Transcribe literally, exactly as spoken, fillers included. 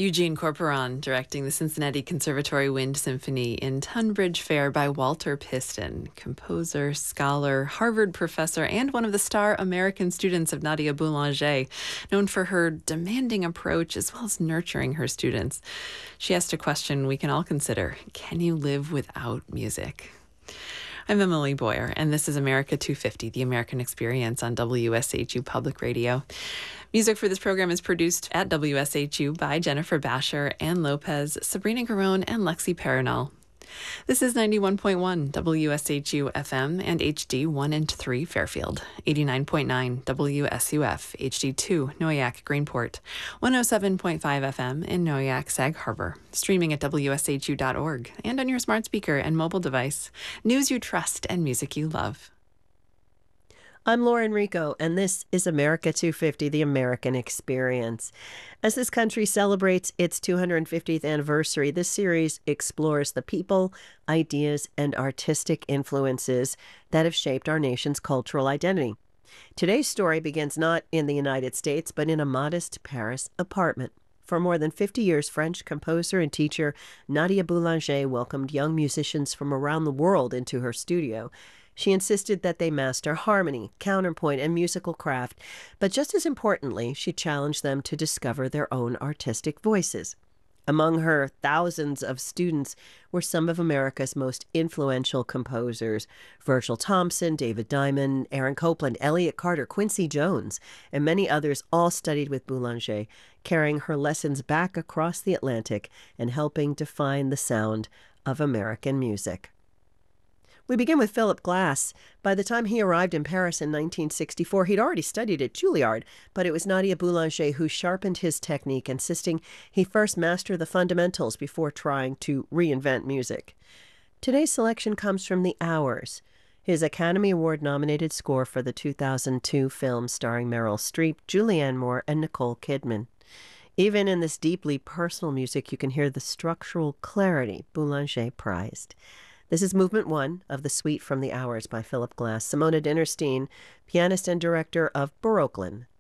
Eugene Corporon directing the Cincinnati Conservatory Wind Symphony in Tunbridge Fair by Walter Piston, composer, scholar, Harvard professor, and one of the star American students of Nadia Boulanger, known for her demanding approach as well as nurturing her students. She asked a question we can all consider: can you live without music? I'm Emily Boyer, and this is America two fifty, the American Experience on W S H U Public Radio. Music for this program is produced at W S H U by Jennifer Basher, Ann Lopez, Sabrina Garone, and Lexi Paranol. This is ninety-one point one W S H U F M and H D one and three Fairfield, eighty-nine point nine W S U F H D two Noyak Greenport, one oh seven point five F M in Noyak Sag Harbor, streaming at W S H U dot org and on your smart speaker and mobile device. News you trust and music you love. I'm Lauren Rico, and this is America two fifty, the American Experience. As this country celebrates its two hundred fiftieth anniversary, this series explores the people, ideas, and artistic influences that have shaped our nation's cultural identity. Today's story begins not in the United States, but in a modest Paris apartment. For more than fifty years, French composer and teacher Nadia Boulanger welcomed young musicians from around the world into her studio. She insisted that they master harmony, counterpoint, and musical craft, but just as importantly, she challenged them to discover their own artistic voices. Among her thousands of students were some of America's most influential composers: Virgil Thompson, David Diamond, Aaron Copland, Elliott Carter, Quincy Jones, and many others all studied with Boulanger, carrying her lessons back across the Atlantic and helping define the sound of American music. We begin with Philip Glass. By the time he arrived in Paris in nineteen sixty-four, he'd already studied at Juilliard, but it was Nadia Boulanger who sharpened his technique, insisting he first master the fundamentals before trying to reinvent music. Today's selection comes from The Hours, his Academy Award-nominated score for the two thousand two film starring Meryl Streep, Julianne Moore, and Nicole Kidman. Even in this deeply personal music, you can hear the structural clarity Boulanger prized. This is Movement One of the Suite from The Hours by Philip Glass. Simona Dinnerstein, pianist and director of Baroqueland,